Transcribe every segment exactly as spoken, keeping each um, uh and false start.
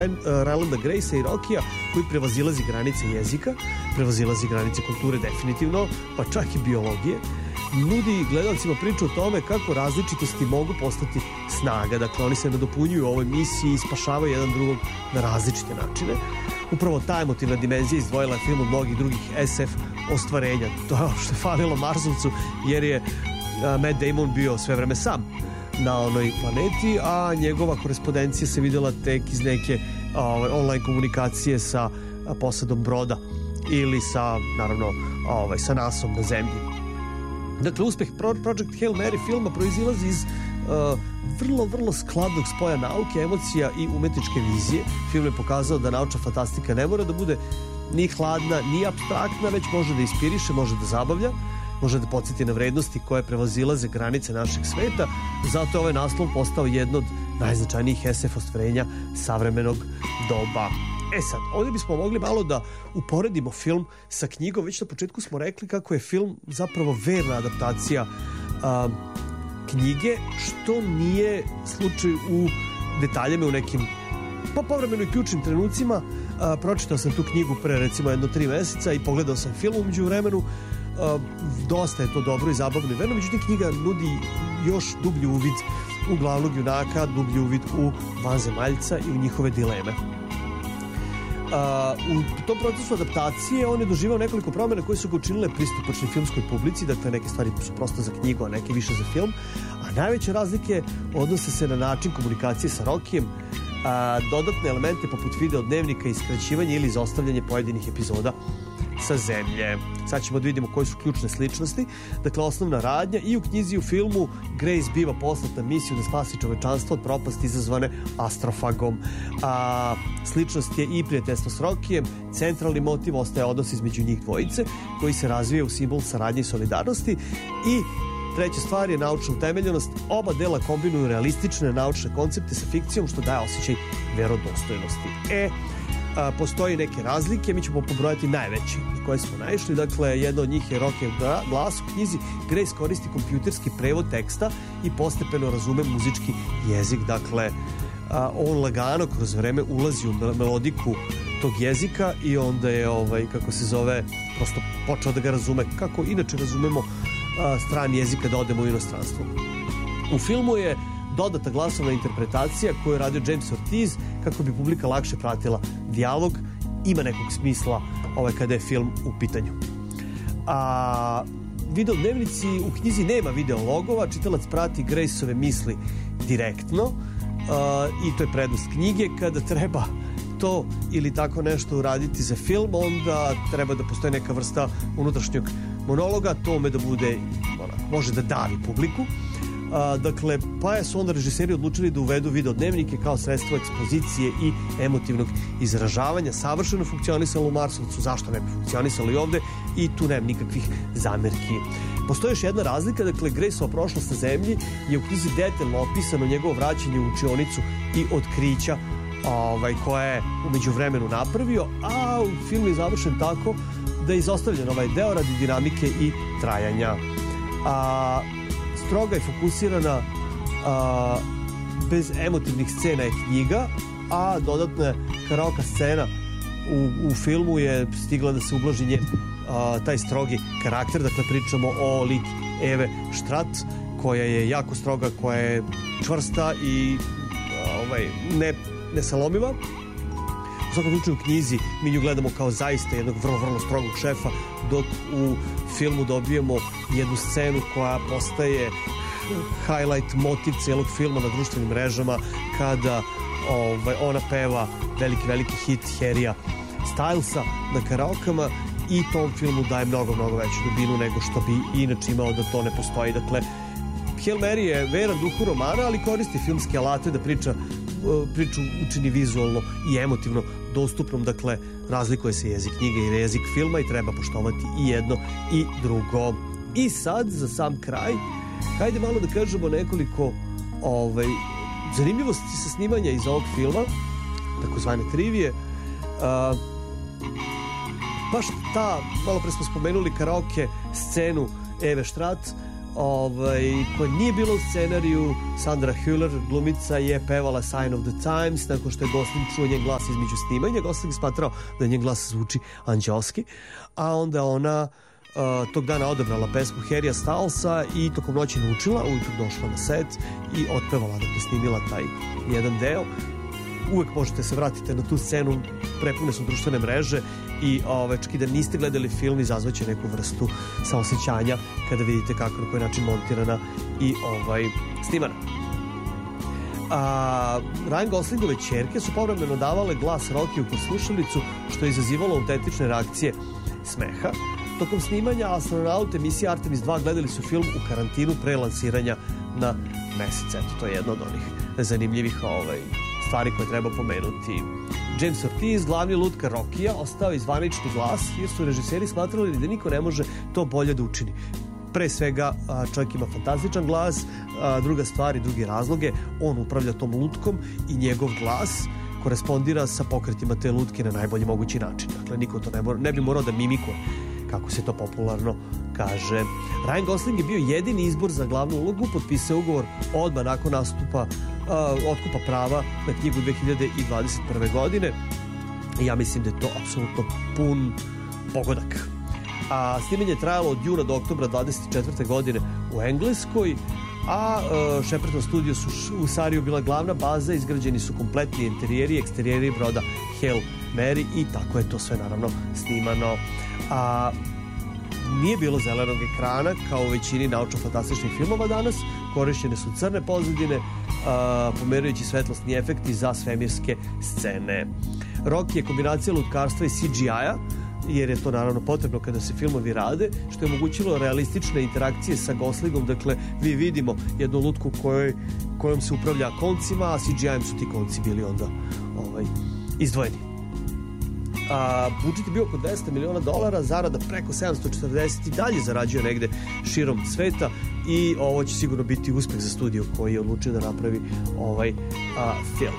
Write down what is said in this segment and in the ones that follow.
Rylanda Gracea i Rockija, koji prevazilazi granice jezika, prevazilazi granice kulture definitivno, pa čak i biologije, nudi gledalcima priču o tome kako različitosti mogu postati snaga. Dakle, oni se nadopunjuju u ovoj misiji i spašavaju jedan drugog na različite načine. Upravo ta emotivna dimenzija izdvojila je film od mnogih drugih es ef ostvarenja. To je što je falilo Marsovcu, jer je Matt Damon bio sve vreme sam na onoj planeti, a njegova korespondencija se videla tek iz neke ovaj, online komunikacije sa posadom broda ili sa, naravno, ovaj, sa nasom na zemlji. Dakle, uspeh Project Hail Mary filma proizilazi iz uh, vrlo, vrlo skladnog spoja nauke, emocija i umetničke vizije. Film je pokazao da naučna fantastika ne mora da bude ni hladna, ni apstraktna, već može da inspiriše, može da zabavlja, može da podsjeti na vrednosti koje prevazilaze granice našeg sveta. Zato je ovaj naslov postao jedno od najznačajnijih es ef ostvarenja savremenog doba. E sad, ovdje bismo mogli malo da uporedimo film sa knjigom. Već na početku smo rekli kako je film zapravo verna adaptacija a, knjige, što nije slučaj u detaljima, u nekim pa povremeno i ključnim trenucima. A, pročitao sam tu knjigu pre recimo jedno tri meseca i pogledao sam film umeđu vremenu. Uh, dosta je to dobro i zabavno i verno, međutim knjiga nudi još dublji uvid u glavnog junaka, dublji uvid u vanzemaljca i u njihove dileme. Uh, u tom procesu adaptacije on je doživao nekoliko promjena koje su ga učinile pristupačni filmskoj publici. Dakle, neke stvari su prosto za knjigu, a neke više za film, a najveće razlike odnose se na način komunikacije sa Rockijem, a, dodatne elemente poput video dnevnika i skraćivanje ili izostavljanje pojedinih epizoda sa zemlje. Sad ćemo da vidimo koje su ključne sličnosti. Dakle, osnovna radnja i u knjizi i u filmu Grace biva poslat na misiju da spasi čovečanstvo od propasti izazvane astrofagom. A, sličnost je i prijateljstvo s Rockijem. Centralni motiv ostaje odnos između njih dvojice koji se razvija u simbol saradnje i solidarnosti. I treća stvar je naučna utemeljenost. Oba dela kombinuju realistične naučne koncepte sa fikcijom, što daje osjećaj verodostojnosti. E, a, postoji neke razlike, mi ćemo pobrojati najveće na koje smo naišli. Dakle, jedna od njih je Rockijev glas. U knjizi Grace koristi kompjuterski prevod teksta i postepeno razume muzički jezik. Dakle, a, on lagano kroz vreme ulazi u melodiku tog jezika i onda je, ovaj, kako se zove, prosto počeo da ga razume, kako inače razumemo strani jezika da odemo u inostranstvo. U filmu je dodata glasovna interpretacija koju je radio James Ortiz kako bi publika lakše pratila dijalog. Ima nekog smisla ovaj, kada je film u pitanju. A video dnevnici u knjizi nema video logova, čitalac prati Graceove misli direktno a, i to je prednost knjige. Kada treba to ili tako nešto uraditi za film, onda treba da postoji neka vrsta unutrašnjeg monologa, tome da bude, onako, može da davi publiku. A, dakle, pa su onda režiseri odlučili da uvedu video dnevnike kao sredstvo ekspozicije i emotivnog izražavanja. Savršeno funkcionisalo u Marsovcu, zašto ne bi funkcionisalo i ovde, i tu nema nikakvih zamerki. Postoji još jedna razlika, dakle, Graceova prošlost na zemlji je u knjizi detaljno opisano njegovo vraćanje u učionicu i otkrića ovaj, koja je umeđu vremenu napravio, a u filmu je završen tako da je izostavljen ovaj deo radi dinamike i trajanja. A, stroga je fokusirana, a, bez emotivnih scena je knjiga, a dodatna karaoke scena u, u filmu je stigla da se ublaži njen a, taj strogi karakter. Dakle, pričamo o lik Eve Štrat, koja je jako stroga, koja je čvrsta i a, ovaj, ne, nesalomiva. U svakom slučaju u knjizi mi nju gledamo kao zaista jednog vrlo, vrlo strogog šefa, dok u filmu dobijemo jednu scenu koja postaje highlight motiv celog filma na društvenim mrežama, kada ovaj, ona peva veliki, veliki hit Harrya Stylesa na karaokama i tom filmu daje mnogo, mnogo veću dubinu nego što bi inače imao da to ne postoji. Dakle, Hail Mary je veran duhu romana, ali koristi filmske alate da priča priču učini vizualno i emotivno dostupnom. Dakle, razlikuje se jezik knjige i jezik filma i treba poštovati i jedno i drugo. I sad, za sam kraj, hajde malo da kažemo nekoliko ovaj, zanimljivosti sa snimanja iz ovog filma, takozvane trivije. Uh, baš ta, malo pre smo spomenuli karaoke scenu Eve Štrat, ovaj, koja nije bila u scenariju. Sandra Hüller, glumica, je pevala Sign of the Times nakon što je Gosling čuo njen glas između snimanja. Gosling smatrao da njen glas zvuči anđelski, a onda ona Uh, tog dana odabrala pesmu Harrya Stylesa i tokom noći naučila, ujutro došla na set i otpevala, dakle snimila taj jedan deo. Uvek možete se vratiti na tu scenu, prepune su društvene mreže i ovaj, čak i da niste gledali film, izazvaće neku vrstu saosećanja kada vidite kako, na koji način montirana i ovaj, snimana. A, Ryan Goslingove ćerke su povremeno davale glas Rocky u slušalicu, što je izazivalo autentične reakcije smeha. Tokom snimanja Astronaut emisije Artemis dva gledali su film u karantinu pre lansiranja na mesec. Eto, to je jedna od onih zanimljivih ovaj, stvari koje treba pomenuti. James Ortiz, glavni lutka Rockija, ostao je zvanični glas jer su režiseri smatrali da niko ne može to bolje da učini. Pre svega, čovjek ima fantastičan glas, druga stvar i drugi razloge, on upravlja tom lutkom i njegov glas korespondira sa pokretima te lutke na najbolji mogući način. Dakle, niko to ne, mora, ne bi morao da mimikuje, kako se to popularno kaže. Ryan Gosling je bio jedini izbor za glavnu ulogu, potpisao ugovor odmah nakon nastupa uh, otkupa prava na knjigu dve hiljade dvadeset prve. godine i ja mislim da je to apsolutno pun pogodak. A snimanje je trajalo od juna do oktobra dvadeset četvrte. godine u Engleskoj, a uh, Shepperton Studios u Sariju bila glavna baza, izgrađeni su kompletni interijeri i eksterijeri broda Hail Mary i tako je to sve naravno snimano. A nije bilo zelenog ekrana kao u većini naučno-fantastičnih filmova danas, korišćene su crne pozadine, a, pomerajući svetlosni efekti za svemirske scene. Rocky je kombinacija lutkarstva i C G I-a, jer je to naravno potrebno kada se filmovi rade, što je omogućilo realistične interakcije sa Goslingom. Dakle, vi vidimo jednu lutku kojoj, kojom se upravlja koncima, a C G I-em su ti konci bili onda ovaj, izdvojeni. A, budžet je bio oko dvesta miliona dolara, zarada preko sedamsto četrdeset i dalje zarađuje negde širom sveta i ovo će sigurno biti uspeh za studio koji je odlučio da napravi ovaj a, film.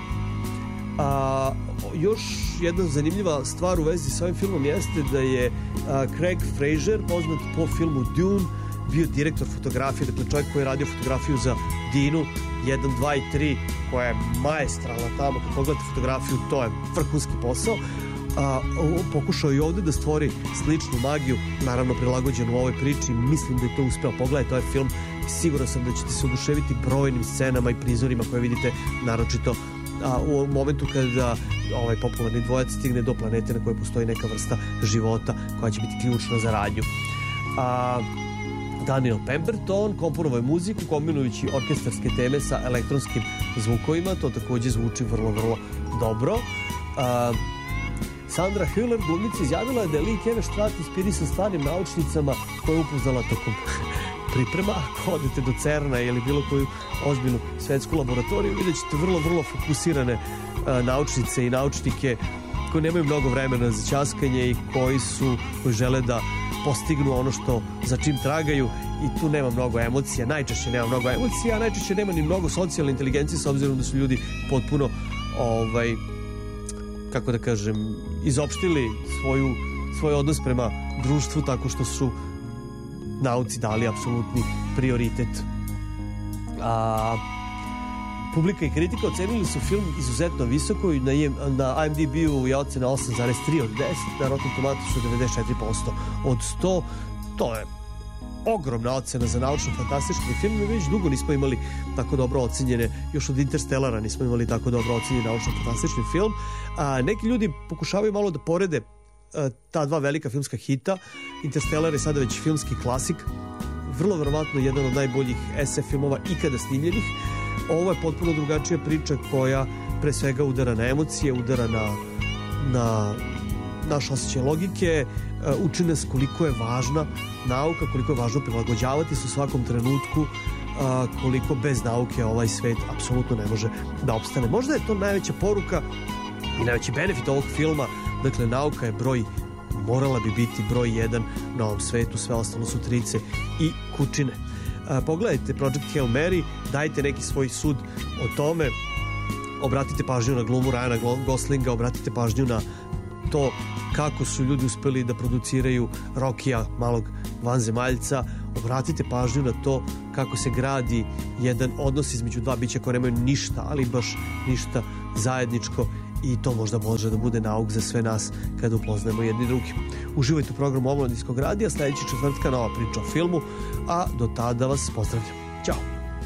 A, još jedna zanimljiva stvar u vezi sa ovim filmom jeste da je a, Craig Fraser, poznat po filmu Dune, bio direktor fotografije, dakle čovjek koji je radio fotografiju za Dinu jedan, dva i tri, koja je maestralna tamo. Kad pogledate fotografiju, to je vrhunski posao. A, pokušao i ovde da stvori sličnu magiju, naravno prilagođenu u ovoj priči. Mislim da je to uspeo. Pogledajte ovaj film, siguran sam da ćete se oduševiti brojnim scenama i prizorima koje vidite, naročito a, u momentu kada ovaj popularni dvojac stigne do planete na kojoj postoji neka vrsta života koja će biti ključna za radnju. A, Daniel Pemberton komponovao je muziku kombinujući orkestarske teme sa elektronskim zvukovima, to takođe zvuči vrlo, vrlo dobro. A, Sandra Hüller, glumica, izjavila je da je lik Eve Štrat inspirisan stvarnim naučnicama koje je upoznala tokom priprema. Ako odete do Cerna ili bilo koju ozbiljnu svetsku laboratoriju, vidjet ćete vrlo, vrlo fokusirane uh, naučnice i naučnike koji nemaju mnogo vremena za ćaskanje i koji su, koji žele da postignu ono što za čim tragaju, i tu nema mnogo emocija, najčešće nema mnogo emocija, a najčešće nema ni mnogo socijalne inteligencije, s obzirom da su ljudi potpuno ovaj, kako da kažem, izopštili svoju, svoj odnos prema društvu tako što su nauci dali apsolutni prioritet. A, publika i kritika ocenili su film izuzetno visoko i na, na I M D B-u je ocena osam zarez tri od deset, na Rotten Tomatoesu devedeset četiri posto od sto. To je ogromna ocena za naučno-fantastički film. Mi već dugo nismo imali tako dobro ocenjene, još od Interstellara nismo imali tako dobro ocenjen naučno-fantastični film. A, neki ljudi pokušavaju malo da porede a, ta dva velika filmska hita. Interstellar je sada već filmski klasik, vrlo verovatno jedan od najboljih es ef filmova ikada snimljenih. Ovo je potpuno drugačija priča koja pre svega udara na emocije, udara na, na naš osjećaj logike, uči nas koliko je važna nauka, koliko je važno prilagođavati se u svakom trenutku, koliko bez nauke ovaj svet apsolutno ne može da opstane. Možda je to najveća poruka i najveći benefit ovog filma. Dakle, nauka je broj, morala bi biti broj jedan na ovom svetu, sve ostalo su trice i kučine. Pogledajte Project Hail Mary, dajte neki svoj sud o tome, obratite pažnju na glumu Ryana Goslinga, obratite pažnju na to kako su ljudi uspeli da produciraju Rockija, malog vanzemaljca, obratite pažnju na to kako se gradi jedan odnos između dva bića koje nemaju ništa, ali baš ništa zajedničko, i to možda može da bude nauk za sve nas kada upoznajemo jedni drugi. Uživajte u programu Omladinskog radija, sledeći četvrtka nova priča o filmu, a do tada vas pozdravljam. Ćao!